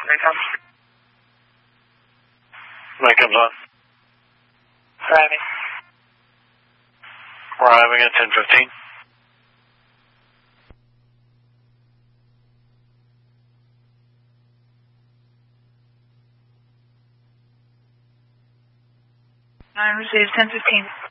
Light comes on. Driving. Arriving at 10:15. Received 10:15.